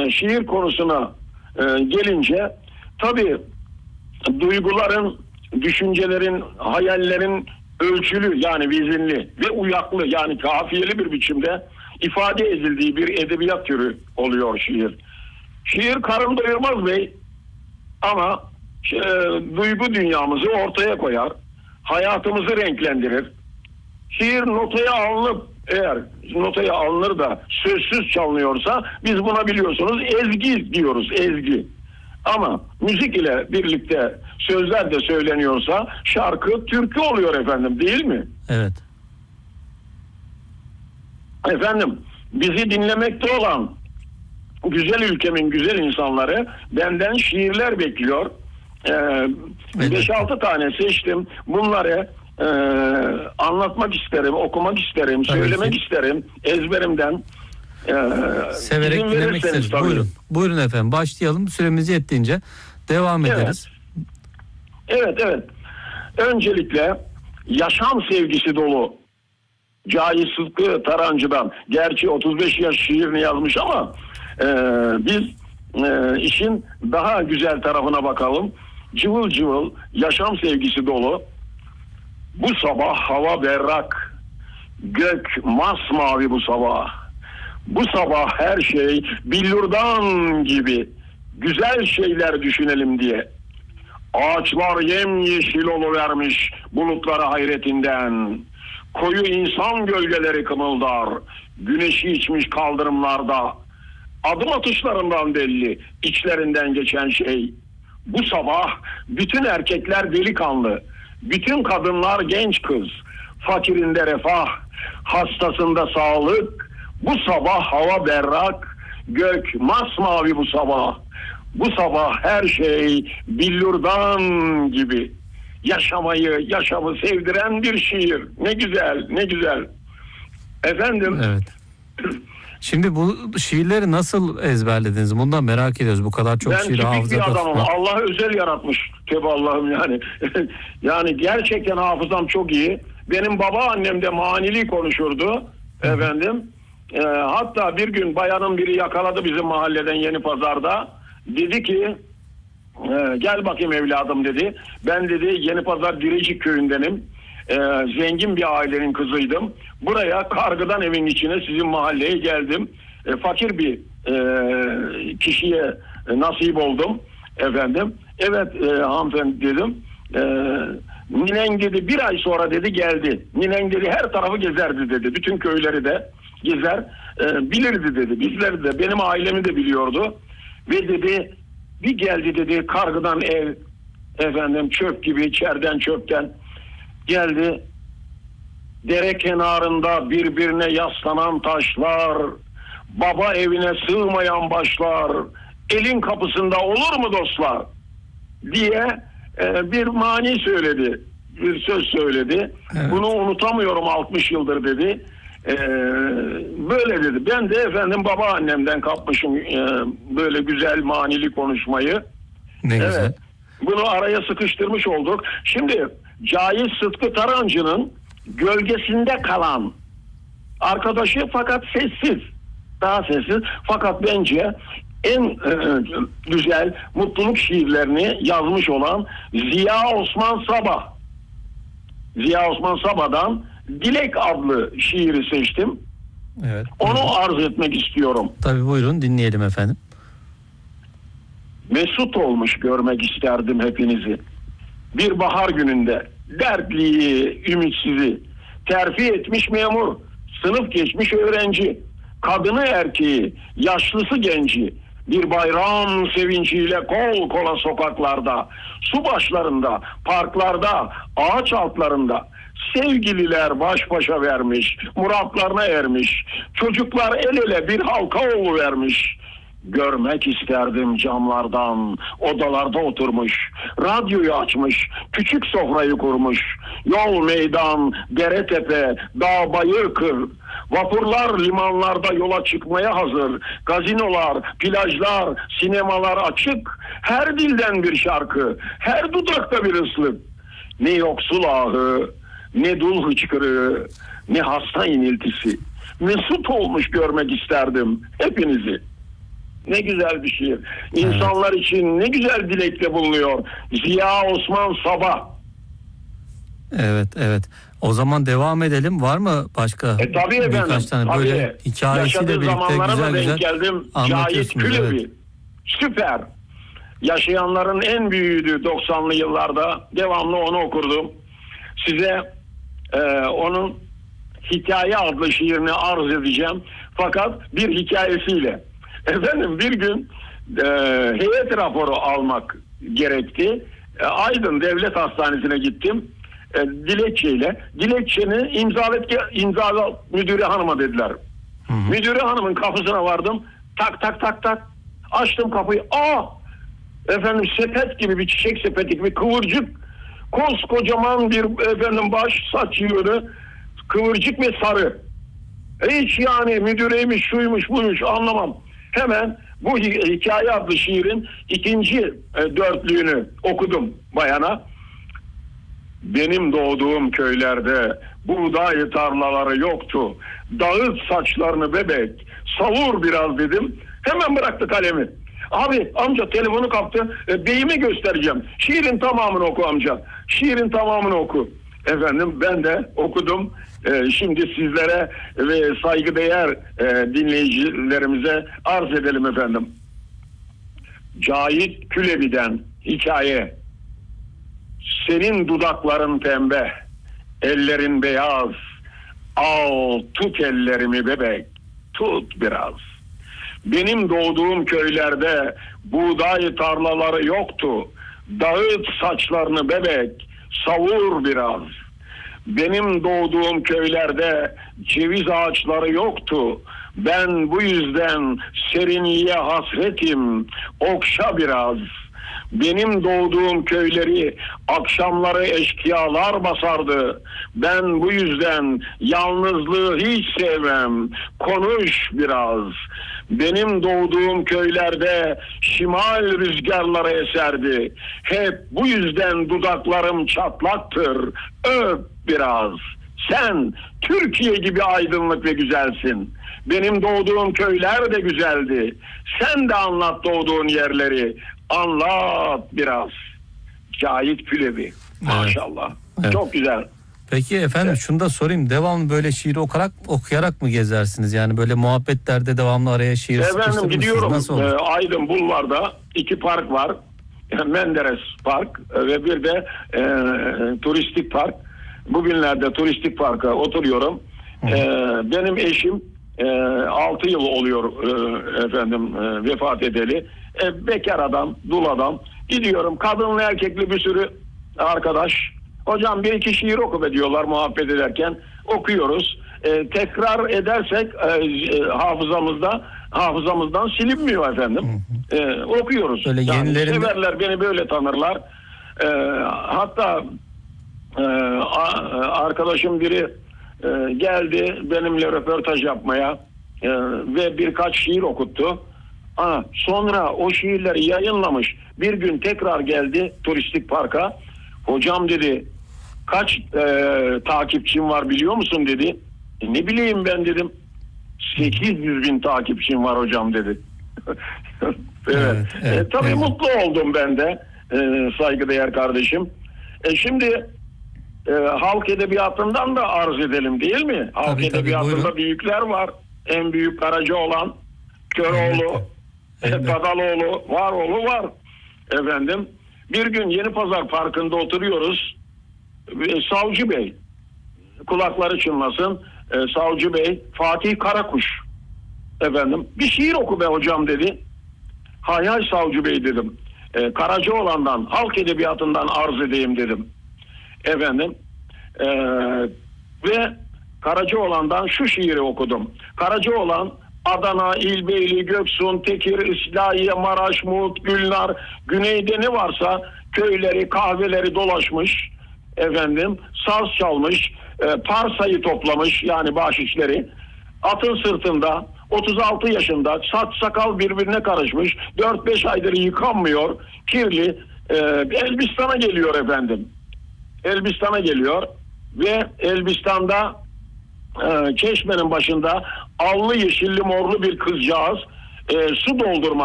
şiir konusuna gelince tabii duyguların, düşüncelerin, hayallerin ölçülü yani vizinli ve uyaklı yani kafiyeli bir biçimde ifade edildiği bir edebiyat türü oluyor şiir. Şiir karın doyurmaz bey ama duygu dünyamızı ortaya koyar, hayatımızı renklendirir. Şiir notaya alınıp eğer notaya alınır da sözsüz çalınıyorsa biz buna biliyorsunuz ezgi diyoruz, ezgi. Ama müzik ile birlikte sözler de söyleniyorsa şarkı, türkü oluyor efendim, değil mi? Evet. Efendim, bizi dinlemekte olan güzel ülkemin güzel insanları benden şiirler bekliyor. 5-6 tane seçtim. Bunları anlatmak isterim, okumak isterim, tabii söylemek ki isterim ezberimden. Severek dinlemek isteriz. Buyurun efendim, başlayalım. Süremiz yettiğince devam ederiz. Evet. Öncelikle yaşam sevgisi dolu Cahit Sıtkı Tarancı'dan. Gerçi 35 yaş şiirini yazmış ama biz işin daha güzel tarafına bakalım. Cıvıl cıvıl yaşam sevgisi dolu. Bu sabah hava berrak, gök masmavi bu sabah. Bu sabah her şey billurdan gibi, güzel şeyler düşünelim diye. Ağaçlar yemyeşil oluvermiş bulutlara hayretinden. Koyu insan gölgeleri kımıldar, güneşi içmiş kaldırımlarda. Adım atışlarından belli, içlerinden geçen şey. Bu sabah bütün erkekler delikanlı, bütün kadınlar genç kız. Fakirinde refah, hastasında sağlık. Bu sabah hava berrak, gök masmavi bu sabah. Bu sabah her şey billurdan gibi. Yaşamı sevdiren bir şiir. Ne güzel, ne güzel. Efendim? Evet. Şimdi bu şiirleri nasıl ezberlediniz? Bundan merak ediyoruz. Bu kadar çok şiir hafızada. Ben tipik bir adamım. Allah özel yaratmış. Tövbe Allah'ım yani. Yani gerçekten hafızam çok iyi. Benim babaannem de manili konuşurdu. Efendim. Hatta bir gün bayanın biri yakaladı bizim mahalleden Yenipazar'da. Dedi ki gel bakayım evladım dedi. Ben dedi Yenipazar Direcik köyündenim. Zengin bir ailenin kızıydım. Buraya kargıdan evin içine sizin mahalleye geldim. Fakir bir kişiye nasip oldum efendim. Evet hanımefendi dedim. Ninen dedi bir ay sonra dedi geldi. Ninen dedi her tarafı gezerdi dedi. Bütün köyleri de gezer. Bilirdi dedi. Bizleri de benim ailemi de biliyordu. Ve dedi bir geldi dedi kargıdan ev efendim çöp gibi çerden çöpten geldi. Dere kenarında birbirine yaslanan taşlar, baba evine sığmayan başlar, elin kapısında olur mu dostlar diye bir mani söyledi. Bir söz söyledi. Evet. Bunu unutamıyorum 60 yıldır dedi. Böyle dedi. Ben de efendim babaannemden kapmışım böyle güzel manili konuşmayı. Ne güzel. Evet. Bunu araya sıkıştırmış olduk. Şimdi Cahit Sıtkı Tarancı'nın gölgesinde kalan arkadaşı fakat sessiz. Daha sessiz. Fakat bence en güzel mutluluk şiirlerini yazmış olan Ziya Osman Sabah. Ziya Osman Sabah'dan Dilek adlı şiiri seçtim. Evet. Onu arz etmek istiyorum. Tabii buyurun dinleyelim efendim. Mesut olmuş görmek isterdim hepinizi. Bir bahar gününde dertliyi, ümitsizi, terfi etmiş memur, sınıf geçmiş öğrenci, kadını erkeği, yaşlısı genci, bir bayram sevinciyle kol kola sokaklarda, su başlarında, parklarda, ağaç altlarında, sevgililer baş başa vermiş, muratlarına ermiş, çocuklar el ele bir halka oluvermiş. Görmek isterdim camlardan, odalarda oturmuş, radyoyu açmış, küçük sofrayı kurmuş, yol meydan, dere tepe, dağ bayır kır, vapurlar limanlarda yola çıkmaya hazır, gazinolar, plajlar, sinemalar açık, her dilden bir şarkı, her dudakta bir ıslık. Ne yoksul ahı, ne dul hıçkırığı, ne hasta iniltisi. Mesut olmuş görmek isterdim hepinizi. Ne güzel bir şiir. İnsanlar için ne güzel dilekte bulunuyor. Ziya Osman Sabah. Evet. O zaman devam edelim. Var mı başka Tabii efendim. birkaç tane böyle hikayesiyle birlikte güzel geldim. Cahit anlatıyorsunuz? Külebi. Evet. Süper. Yaşayanların en büyüğüydü 90'lı yıllarda. Devamlı onu okurdum. Size onun Hikaye adlı şiirini arz edeceğim. Fakat bir hikayesiyle. Efendim bir gün heyet raporu almak gerekti. Aydın Devlet Hastanesi'ne gittim. Dilekçeyle. Dilekçeni imzala müdüre hanıma dediler. Müdüre hanımın kapısına vardım. Tak. Açtım kapıyı. Efendim sepet gibi bir çiçek sepeti gibi kıvırcık. Koskocaman bir baş saç yığını. Kıvırcık ve sarı. Hiç yani müdüreymiş, şuymuş, buymuş anlamam. Hemen bu Hikaye adlı şiirin ikinci dörtlüğünü okudum bayana. Benim doğduğum köylerde buğday tarlaları yoktu. Dağıt saçlarını bebek, savur biraz dedim. Hemen bıraktı kalemi. Abi amca telefonu kaptı. Beyime göstereceğim. Şiirin tamamını oku amca. Şiirin tamamını oku. Efendim ben de okudum. Şimdi sizlere ve saygıdeğer dinleyicilerimize arz edelim efendim. Cahit Külebi'den hikaye. Senin dudakların pembe, ellerin beyaz. Al tut ellerimi bebek, tut biraz. Benim doğduğum köylerde buğday tarlaları yoktu. Dağıt saçlarını bebek, savur biraz. Benim doğduğum köylerde ceviz ağaçları yoktu. Ben bu yüzden serinliğe hasretim, okşa biraz. Benim doğduğum köyleri akşamları eşkıyalar basardı. Ben bu yüzden yalnızlığı hiç sevmem. Konuş biraz. Benim doğduğum köylerde şimal rüzgarları eserdi. Hep bu yüzden dudaklarım çatlaktır. Öp biraz. Sen Türkiye gibi aydınlık ve güzelsin. Benim doğduğum köyler de güzeldi. Sen de anlat doğduğun yerleri. Anlat biraz. Cahit Külebi. Maşallah. Evet. Çok güzel. Peki efendim şunu da sorayım. Devamlı böyle şiir okuyarak mı gezersiniz? Yani böyle muhabbetlerde devamlı araya şiir sıkıştırır mısınız? Gidiyorum. Nasıl olur? Aydın Bulvar'da 2 park var. Menderes Park ve bir de turistik park. Bugünlerde turistik parka oturuyorum. Benim eşim 6 yıl oluyor vefat edeli. Bekar adam, dul adam. Gidiyorum kadınlı erkekli bir sürü arkadaş. Hocam bir iki şiir oku be diyorlar muhabbet ederken. Okuyoruz. Tekrar edersek hafızamızdan silinmiyor efendim. Okuyoruz. Böyle yani yenilerinde... severler beni böyle tanırlar. Hatta arkadaşım biri geldi benimle röportaj yapmaya ve birkaç şiir okuttu. Sonra o şiirleri yayınlamış. Bir gün tekrar geldi turistik parka. Hocam dedi kaç takipçim var biliyor musun dedi. Ne bileyim ben dedim. 800 bin takipçim var hocam dedi. Evet. Tabii mutlu oldum ben de saygıdeğer kardeşim. Şimdi halk edebiyatından da arz edelim değil mi? Halk edebiyatında buyurun. Büyükler var. En büyük Karacaoğlan, Köroğlu, Dadaloğlu, Varoğlu var. Efendim bir gün Yenipazar Parkı'nda oturuyoruz. Savcı Bey, kulakları çınlasın, Savcı Bey, Fatih Karakuş efendim bir şiir oku be hocam dedi. Hay hay Savcı Bey dedim. Karacaoğlan'dan, halk edebiyatından arz edeyim dedim. Efendim ve Karacaoğlan'dan şu şiiri okudum. Karacaoğlan Adana, İlbeyli, Göksun, Tekir, İslahiye, Maraş, Muğut, Gülnar, güneyde ne varsa köyleri, kahveleri dolaşmış. Efendim saz çalmış, parsayı toplamış yani bahşişleri. Atın sırtında 36 yaşında saç sakal birbirine karışmış. 4-5 aydır yıkanmıyor. Kirli. Elbistan'a geliyor efendim. Elbistan'a geliyor ve Elbistan'da Çeşme'nin başında allı yeşilli morlu bir kızcağız su doldurmak